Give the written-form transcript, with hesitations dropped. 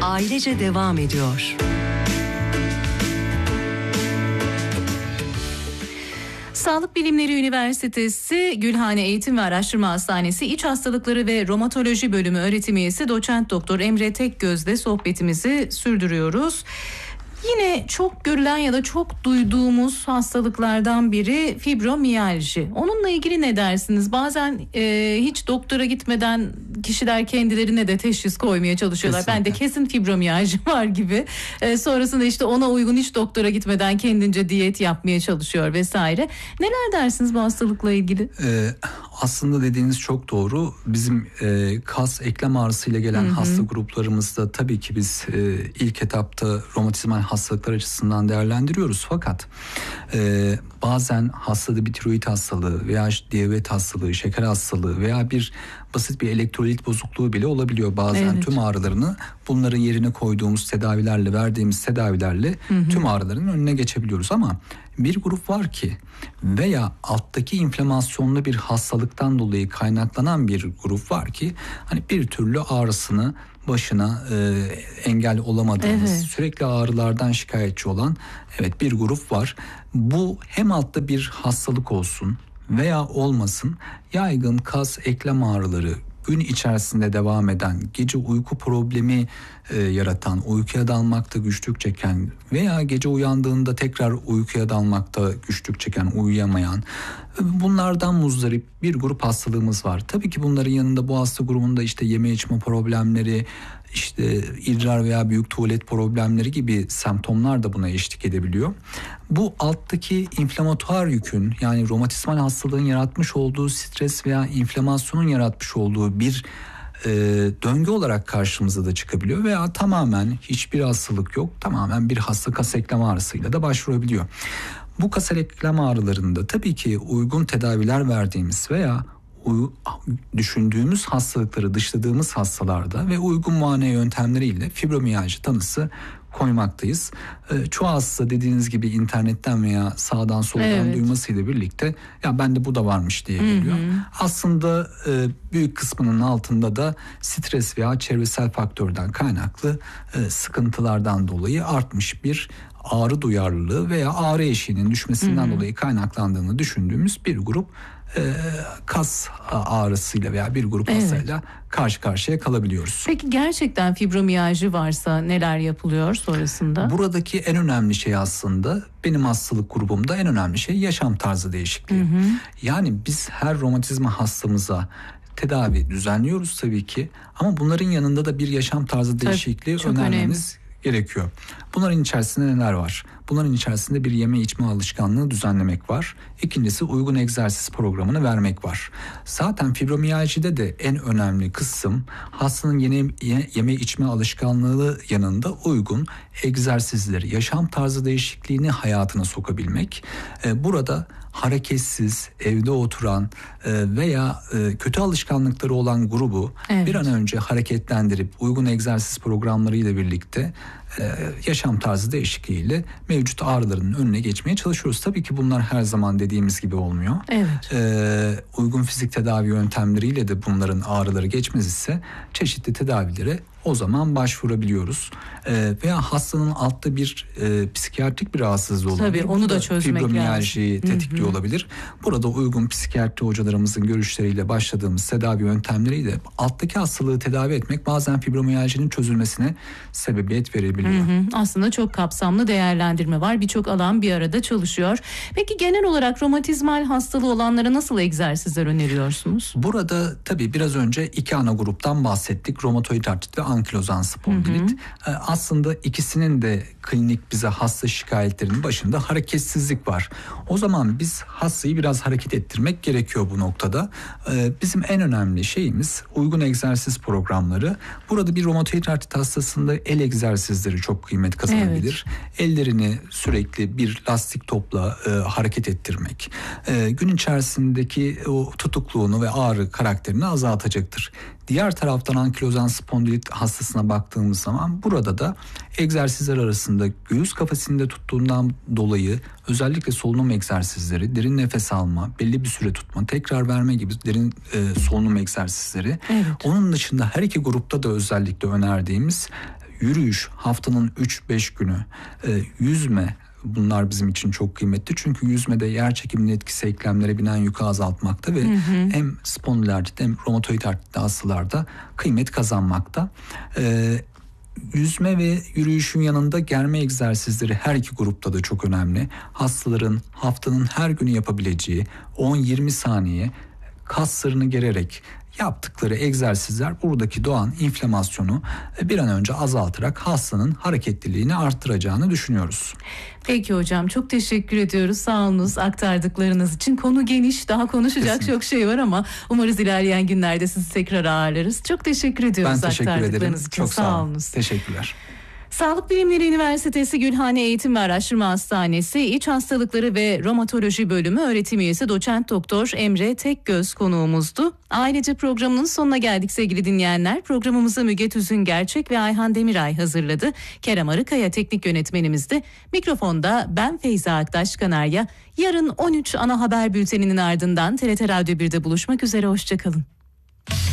ailece devam ediyor. Sağlık Bilimleri Üniversitesi Gülhane Eğitim ve Araştırma Hastanesi İç Hastalıkları ve Romatoloji Bölümü öğretim üyesi Doçent Doktor Emre Tekgöz'le sohbetimizi sürdürüyoruz. Yine çok görülen ya da çok duyduğumuz hastalıklardan biri fibromiyalji. Onunla ilgili ne dersiniz? Bazen hiç doktora gitmeden kişiler kendilerine de teşhis koymaya çalışıyorlar. Kesinlikle. Bende kesin fibromiyalji var gibi. Sonrasında işte ona uygun hiç doktora gitmeden kendince diyet yapmaya çalışıyor vesaire. Neler dersiniz bu hastalıkla ilgili? Aslında dediğiniz çok doğru. Bizim kas eklem ağrısıyla gelen hasta gruplarımızda tabii ki biz ilk etapta romatizmal hastalıklar açısından değerlendiriyoruz. Fakat bazen hastada bir tiroid hastalığı veya diyabet hastalığı, şeker hastalığı veya basit bir elektrolit bozukluğu bile olabiliyor. Bazen tüm ağrılarını bunların yerine koyduğumuz tedavilerle, verdiğimiz tedavilerle tüm ağrıların önüne geçebiliyoruz. Ama bir grup var ki veya alttaki inflamasyonlu bir hastalıktan dolayı kaynaklanan bir grup var ki hani bir türlü ağrısını başına engel olamadığımız, sürekli ağrılardan şikayetçi olan bir grup var. Bu hem altta bir hastalık olsun veya olmasın, yaygın kas eklem ağrıları, gün içerisinde devam eden, gece uyku problemi yaratan, uykuya dalmakta güçlük çeken veya gece uyandığında tekrar uykuya dalmakta güçlük çeken, uyuyamayan, bunlardan muzdarip bir grup hastalığımız var. Tabii ki bunların yanında bu hasta grubunda işte yeme içme problemleri, işte idrar veya büyük tuvalet problemleri gibi semptomlar da buna eşlik edebiliyor. Bu alttaki inflamatuar yükün, yani romatizmal hastalığın yaratmış olduğu stres veya inflamasyonun yaratmış olduğu bir döngü olarak karşımıza da çıkabiliyor veya tamamen hiçbir hastalık yok, tamamen bir hasta kas eklem ağrısıyla da başvurabiliyor. Bu kas eklem ağrılarında tabii ki uygun tedaviler verdiğimiz veya düşündüğümüz hastalıkları dışladığımız hastalarda ve uygun muayene yöntemleriyle fibromiyalji tanısı koymaktayız. Çoğu hasta dediğiniz gibi internetten veya sağdan soldan duymasıyla birlikte ya bende bu da varmış diye geliyor. Aslında büyük kısmının altında da stres veya çevresel faktörden kaynaklı sıkıntılardan dolayı artmış bir ağrı duyarlılığı veya ağrı eşiğinin düşmesinden dolayı kaynaklandığını düşündüğümüz bir grup kas ağrısıyla veya bir grup hastayla karşı karşıya kalabiliyoruz. Peki gerçekten fibromiyalji varsa neler yapılıyor sonrasında? Buradaki en önemli şey aslında benim hastalık grubumda en önemli şey yaşam tarzı değişikliği. Yani biz her romatizma hastamıza tedavi düzenliyoruz tabii ki, ama bunların yanında da bir yaşam tarzı değişikliği önermemiz gerekiyor. Bunların içerisinde neler var? Bunların içerisinde bir yeme içme alışkanlığı düzenlemek var. İkincisi uygun egzersiz programını vermek var. Zaten fibromiyajide de en önemli kısım hastanın yeme içme alışkanlığı yanında uygun egzersizleri, yaşam tarzı değişikliğini hayatına sokabilmek. Burada hareketsiz, evde oturan veya kötü alışkanlıkları olan grubu bir an önce hareketlendirip uygun egzersiz programlarıyla birlikte yaşam tarzı değişikliğiyle mevcut ağrıların önüne geçmeye çalışıyoruz. Tabii ki bunlar her zaman dediğimiz gibi olmuyor. Uygun fizik tedavi yöntemleriyle de bunların ağrıları geçmez ise çeşitli tedavilere o zaman başvurabiliyoruz. Veya hastanın altta bir psikiyatrik bir rahatsızlığı olabilir. Tabii onu da çözmek lazım. Fibromiyaljiyi tetikliyor olabilir. Burada uygun psikiyatri hocalarımızın görüşleriyle başladığımız tedavi yöntemleriyle alttaki hastalığı tedavi etmek bazen fibromiyajinin çözülmesine sebebiyet verebiliyor. Aslında çok kapsamlı değerlendirme var. Birçok alan bir arada çalışıyor. Peki genel olarak romatizmal hastalığı olanlara nasıl egzersizler öneriyorsunuz? Burada tabii biraz önce iki ana gruptan bahsettik. Romatoid artrit ve ankilozan spondilit. Aslında ikisinin de klinik bize hasta şikayetlerinin başında hareketsizlik var. O zaman biz hastayı biraz hareket ettirmek gerekiyor bu noktada. Bizim en önemli şeyimiz uygun egzersiz programları. Burada bir romatoid artrit hastasında el egzersizleri çok kıymet kazanabilir. Ellerini sürekli bir lastik topla hareket ettirmek gün içerisindeki o tutukluğunu ve ağrı karakterini azaltacaktır. Diğer taraftan ankilozan spondilit hastasına baktığımız zaman burada da egzersizler arasında göğüs kafesinde tuttuğundan dolayı özellikle solunum egzersizleri, derin nefes alma, belli bir süre tutma, tekrar verme gibi derin solunum egzersizleri. Onun dışında her iki grupta da özellikle önerdiğimiz yürüyüş haftanın 3-5 günü, yüzme, bunlar bizim için çok kıymetli. Çünkü yüzmede yer çekiminin etkisi eklemlere binen yükü azaltmakta ve hem spondilercit hem romatoid artrit hastalarda kıymet kazanmakta. Yüzme ve yürüyüşün yanında germe egzersizleri her iki grupta da çok önemli. Hastaların haftanın her günü yapabileceği 10-20 saniye kaslarını gererek yaptıkları egzersizler buradaki doğan inflamasyonu bir an önce azaltarak hastanın hareketliliğini arttıracağını düşünüyoruz. Peki hocam, çok teşekkür ediyoruz. Sağ olunuz aktardıklarınız için. Konu geniş, daha konuşacak Kesinlikle. çok şey var ama umarız ilerleyen günlerde sizi tekrar ağırlarız. Çok teşekkür ediyoruz Ben teşekkür ederim. aktardıklarınız için. Çok sağ olun. olunuz. Teşekkürler. Sağlık Bilimleri Üniversitesi Gülhane Eğitim ve Araştırma Hastanesi İç Hastalıkları ve Romatoloji Bölümü öğretim üyesi doçent doktor Emre Tekgöz konuğumuzdu. Ailece programının sonuna geldik sevgili dinleyenler. Programımızı Müge Tüzün Gerçek ve Ayhan Demiray hazırladı. Kerem Arıkaya teknik yönetmenimizdi. Mikrofonda ben Feyza Aktaş Kanarya. Yarın 13 ana haber bülteninin ardından TRT Radyo 1'de buluşmak üzere. Hoşçakalın.